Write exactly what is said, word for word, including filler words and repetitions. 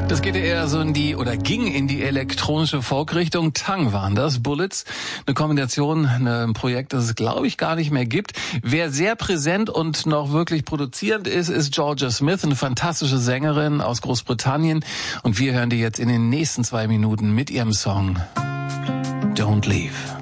Das geht eher so in die, oder ging in die elektronische Folk-Richtung. Tongue waren das, Bullets. Eine Kombination, ein Projekt, das es, glaube ich, gar nicht mehr gibt. Wer sehr präsent und noch wirklich produzierend ist, ist Georgia Smith, eine fantastische Sängerin aus Großbritannien. Und wir hören die jetzt in den nächsten zwei Minuten mit ihrem Song Don't Leave.